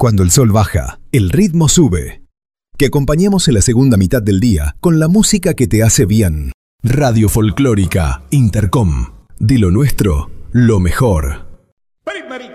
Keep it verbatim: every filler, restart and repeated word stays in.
Cuando el sol baja, el ritmo sube. Que acompañemos en la segunda mitad del día con la música que te hace bien. Radio Folclórica Intercom. De lo nuestro, lo mejor.